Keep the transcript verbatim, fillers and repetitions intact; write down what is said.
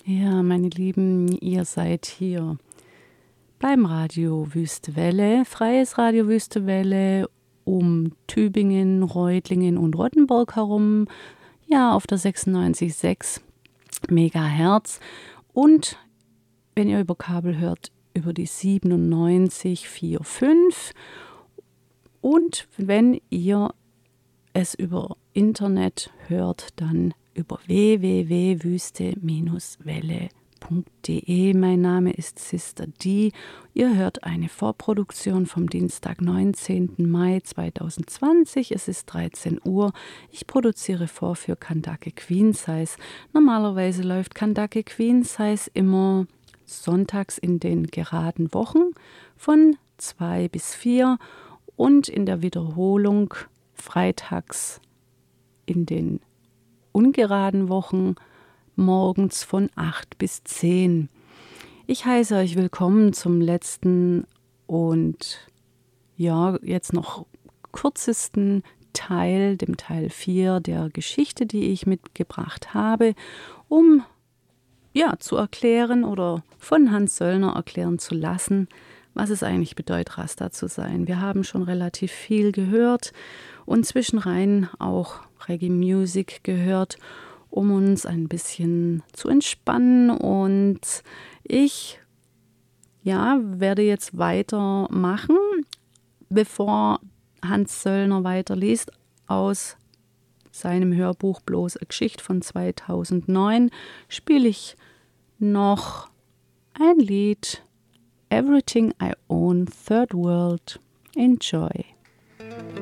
Ja, meine Lieben, ihr seid hier beim Radio Wüste Welle, freies Radio Wüste Welle, um Tübingen, Reutlingen und Rottenburg herum, ja, auf der sechsundneunzig Komma sechs Megahertz. Und wenn ihr über Kabel hört, über die siebenundneunzig Komma vier fünf. Und wenn ihr es über Internet hört, dann über w w w punkt wüste Welle punkt de. Mein Name ist Sister D. Ihr hört eine Vorproduktion vom Dienstag, neunzehnten Mai zweitausendzwanzig. Es ist dreizehn Uhr. Ich produziere vor für Kandake Queen Size. Normalerweise läuft Kandake Queen Size immer sonntags in den geraden Wochen von zwei bis vier und in der Wiederholung freitags in den ungeraden Wochen morgens von acht bis zehn. Ich heiße euch willkommen zum letzten und ja, jetzt noch kürzesten Teil, dem Teil vier der Geschichte, die ich mitgebracht habe, um ja, zu erklären oder von Hans Söllner erklären zu lassen, was es eigentlich bedeutet, Rasta zu sein. Wir haben schon relativ viel gehört und zwischenrein auch Reggae Music gehört, um uns ein bisschen zu entspannen. Und ich ja, werde jetzt weitermachen, bevor Hans Söllner weiterliest aus seinem Hörbuch Bloß eine Geschichte von zweitausendneun, spiele ich noch ein Lied, Everything I Own, Third World. Enjoy.